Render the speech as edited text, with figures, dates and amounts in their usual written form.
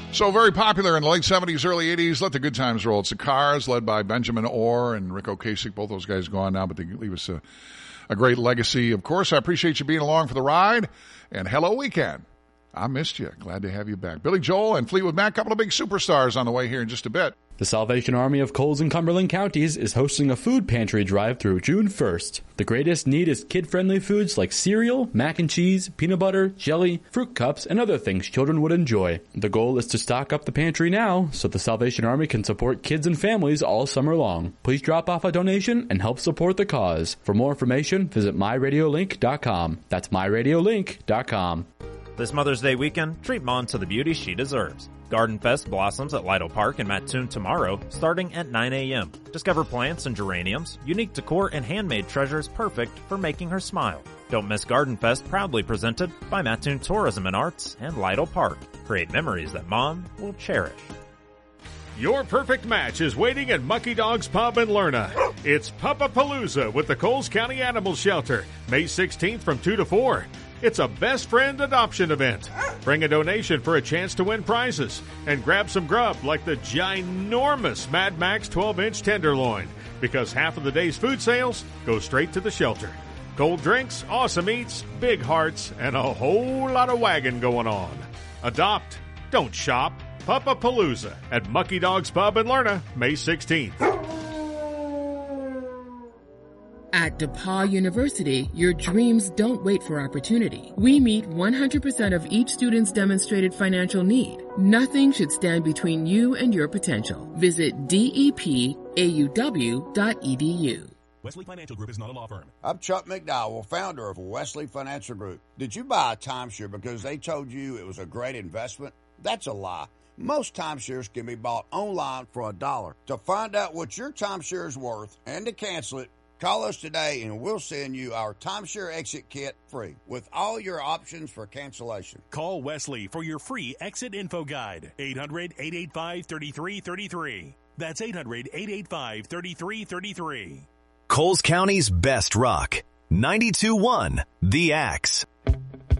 So very popular in the late 70s, early 80s. Let the good times roll. It's the Cars, led by Benjamin Orr and Rick Ocasek. Both those guys gone now, but they leave us a great legacy. Of course, I appreciate you being along for the ride. And hello, weekend. I missed you. Glad to have you back. Billy Joel and Fleetwood Mac, a couple of big superstars on the way here in just a bit. The Salvation Army of Coles and Cumberland counties is hosting a food pantry drive through June 1st. The greatest need is kid-friendly foods like cereal, mac and cheese, peanut butter, jelly, fruit cups, and other things children would enjoy. The goal is to stock up the pantry now so the Salvation Army can support kids and families all summer long. Please drop off a donation and help support the cause. For more information, visit myradiolink.com. That's myradiolink.com. This Mother's Day weekend, treat Mom to the beauty she deserves. Garden Fest blossoms at Lytle Park in Mattoon tomorrow, starting at 9 a.m. Discover plants and geraniums, unique decor, and handmade treasures perfect for making her smile. Don't miss Garden Fest, proudly presented by Mattoon Tourism and Arts and Lytle Park. Create memories that Mom will cherish. Your perfect match is waiting at Mucky Dog's Pub in Lerna. It's Puppapalooza with the Coles County Animal Shelter, May 16th from 2 to 4. It's a best friend adoption event. Bring a donation for a chance to win prizes and grab some grub like the ginormous Mad Max 12-inch tenderloin, because half of the day's food sales go straight to the shelter. Cold drinks, awesome eats, big hearts, and a whole lot of wagon going on. Adopt, don't shop. Puppapalooza at Mucky Dog's Pub in Lerna, May 16th. At DePaul University, your dreams don't wait for opportunity. We meet 100% of each student's demonstrated financial need. Nothing should stand between you and your potential. Visit depauw.edu. Wesley Financial Group is not a law firm. I'm Chuck McDowell, founder of Wesley Financial Group. Did you buy a timeshare because they told you it was a great investment? That's a lie. Most timeshares can be bought online for $1. To find out what your timeshare is worth and to cancel it, call us today and we'll send you our timeshare exit kit free with all your options for cancellation. Call Wesley for your free exit info guide. 800-885-3333. That's 800-885-3333. Coles County's best rock. 92.1 The Axe.